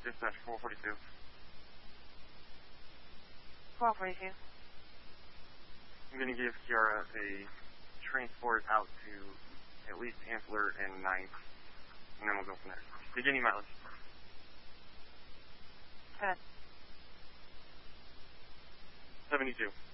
Dispatch 442. 442. I'm going to give Kiara a transport out to at least Ampler and 9th, and then we'll go from there. Beginning mileage. Good. 72.